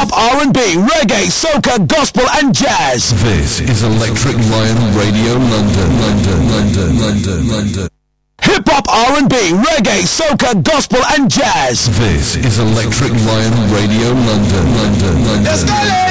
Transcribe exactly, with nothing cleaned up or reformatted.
hip-hop, R and B, reggae, soca, gospel and jazz. This is Electric Lion Radio London, London, London, London, London. Hip-hop, R and B, reggae, soca, gospel and jazz. This is Electric Lion Radio London, London, London. Let's go!